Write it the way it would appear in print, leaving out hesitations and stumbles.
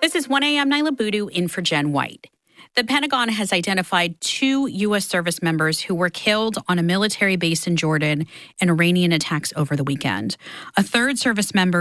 This is 1 a.m. Nyla Boodoo in for Jen White. The Pentagon has identified 2 U.S. service members who were killed on a military base in Jordan in Iranian attacks over the weekend. A third service member